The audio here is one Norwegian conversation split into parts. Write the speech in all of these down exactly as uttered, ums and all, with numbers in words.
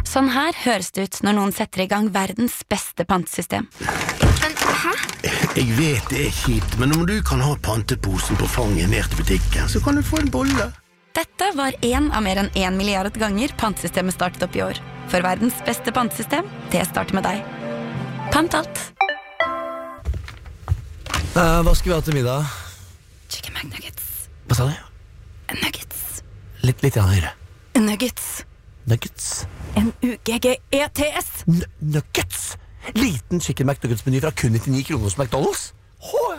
Sånn her høres det ut når noen setter i gang verdens beste pantesystem. Men, hæ? Jeg vet det er kjipt, men om du kan ha panteposen på fanget ned til butikken, så kan du få en bolle. Dette var en av mer enn en milliard ganger pantesystemet startet opp i år. For verdens beste pantesystem, det starter med deg. Pant alt. Uh, hva skal vi ha til middag? Chicken McNuggets. Hva sa du? Nuggets. Litt, litt høyere. Nuggets. Nuggets. N U G G E T S. N Nuggets? Liten chicken McNuggets-meny fra kun nittionio kroner hos McDonald's? Hå!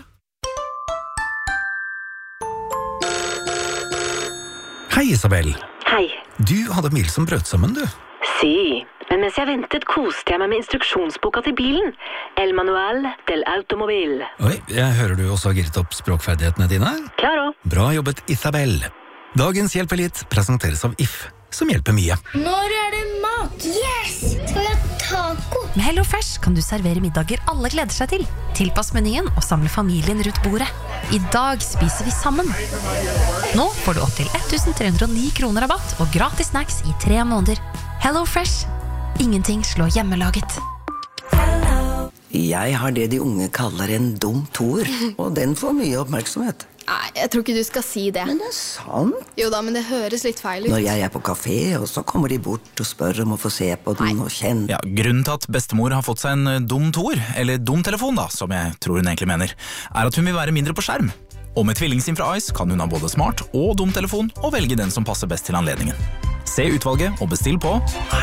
Hei, Isabel. Hei. Du hadde mil som brøt sammen, du. Si, men mens jeg ventet koste jeg meg med instruksjonsboka til bilen. El Manual del Automobil. Oi, jeg hører du også har gitt opp språkferdighetene dine. Klaro. Bra jobbet, Isabel. Dagens Hjelp Elite presenteres av If, som hjelper mye. Når er det mat? Yes! Skal vi ha taco? Med HelloFresh kan du servere middager alle gleder seg til. Tilpass menyen og samle familien rundt bordet. I dag spiser vi sammen. Nå får du opp til tretten hundre og ni kroner rabatt og gratis snacks i tre måneder. HelloFresh. Ingenting slår hjemmelaget. Jeg har det de unge kaller en dum toer, og den får mye oppmerksomhet. Nei, jeg tror ikke du skal si det. Men det er sant. Jo da, men det høres litt feil ut. Når jeg er på kafé, og så kommer de bort og spør om å få se på den og kjenne. Ja, grunnen til at bestemor har fått seg en dum toer, eller dum telefon da, som jeg tror hun egentlig mener, er at hun vil være mindre på skjerm. Og med tvillingsim fra Ice kan hun ha både smart og dum telefon, og velge den som passer best til anledningen. Se utvalget og bestill på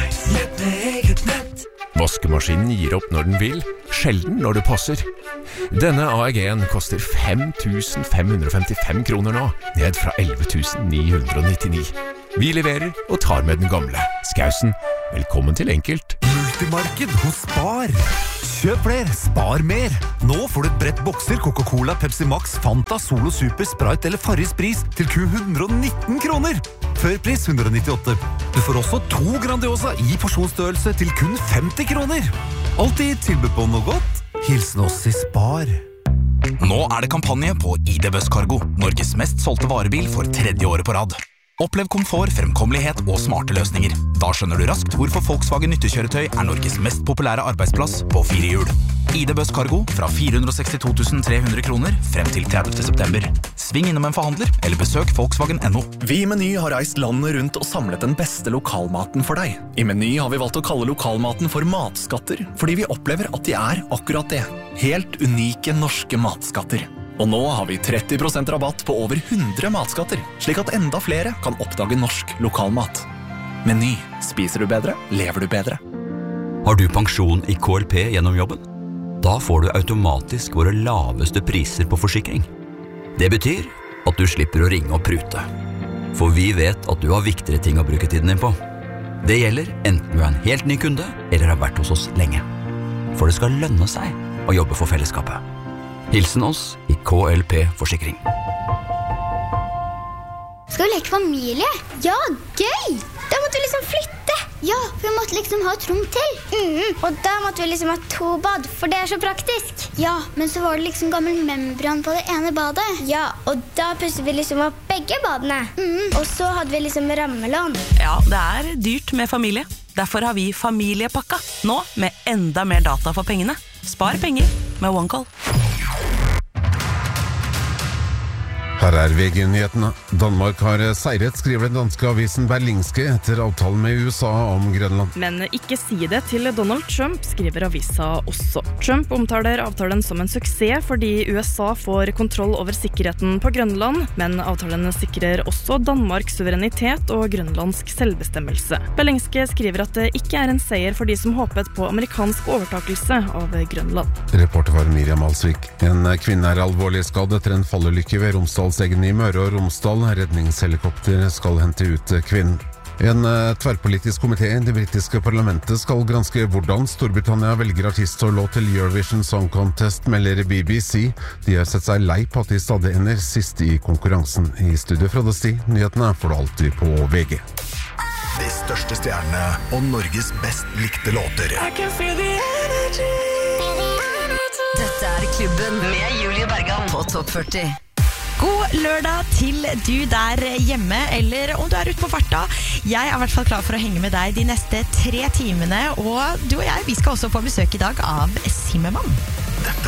Vaskemaskinen gir opp når den vil, sjelden når det passer. Denne A E G-en koster fem tusen fem hundre og femtifem kroner nå, ned fra elleve tusen ni hundre og nittini. Vi leverer og tar med den gamle. Skausen, velkommen til Enkelt. Multimarked hos Spar. Kjøp flere, spar mer. Nå får du et brett bokser Coca-Cola, Pepsi Max, Fanta, Solo Super, Sprite eller Farris pris til kun hundre og nitten kroner. Førpris hundre og nittiåtte. Du får også to Grandiosa i porsjonsstørrelse til kun femti kroner. Alltid tilbud på noe godt. Hilsen oss i Spar. Nå er det kampanje på I D Buss Cargo, Norges mest solgte varebil for tredje året på rad. Opplev komfort, fremkommelighet og smarte løsninger. Da skjønner du raskt hvorfor Volkswagen nyttekjøretøy er Norges mest populære arbeidsplass på fire hjul. I D Buss Cargo fra fire hundre og sekstito tusen tre hundre kroner frem til tredivte september. Sving innom en forhandler eller besøk Volkswagen punktum no. Vi i Meny har reist landet rundt og samlet den beste lokalmaten for deg. I Meny har vi valgt å kalle lokalmaten for matskatter, fordi vi opplever at de er akkurat det. Helt unike norske matskatter. Og nå har vi tretti prosent rabatt på over hundre matskatter, slik at enda flere kan oppdage norsk lokalmat. Meny. Spiser du bedre, lever du bedre. Har du pensjon i K L P gjennom jobben? Da får du automatisk våre laveste priser på forsikring. Det betyr at du slipper å ringe og prute. For vi vet at du har viktigere ting å bruke tiden din på. Det gjelder enten du er en helt ny kunde, eller har vært hos oss lenge. For det skal lønne seg å jobbe for fellesskapet. Hilsen oss i K L P Forsikring. Skal vi leke familie? Ja, gøy! Da måtte vi liksom flytte. Ja, for vi måtte liksom ha et rom til. Mm, og da måtte vi liksom ha to bad, for det er så praktisk. Ja, men så var det liksom gammel membran på det ene badet. Ja, og da pusset vi liksom opp begge badene. Mm, og så hadde vi liksom rammelån. Ja, det er dyrt med familie. Derfor har vi familiepakka. Nå med enda mer data for pengene. Spar penger med OneCall. Her er V G-nyhetene. Danmark har seiret, skriver den danske avisen Berlingske etter avtalen med U S A om Grønland. Men ikke si det til Donald Trump, skriver avisa også. Trump omtaler avtalen som en suksess fordi U S A får kontroll over sikkerheten på Grønland, men avtalen sikrer også Danmarks suverenitet og grønlandsk selvbestemmelse. Berlingske skriver at det ikke er en seier for de som håpet på amerikansk overtakelse av Grønland. Reporter var Miriam Alsvik. En kvinne er alvorlig skadd etter en fallulykke ved Romsdal Eggen i Møre og Romsdal. Redningshelikopter skal hente ut kvinnen. En tverrpolitisk komité i det britiske parlamentet skal granske hvordan Storbritannia velger artist og låt til Eurovision Song Contest, melder B B C. De har sett seg lei på at de stadig ender sist i konkurransen. I studio fra Desti, nyhetene får du alltid på V G. De største stjernene og Norges best likte låter. Dette er Klubben med Julie Bergan på Topp førti. God lørdag til du der hjemme, eller om du er ute på farta. Jeg er i hvert fall klar for å henge med deg de neste tre timene, og du og jeg, vi skal også få besøk i dag av Zimmermann.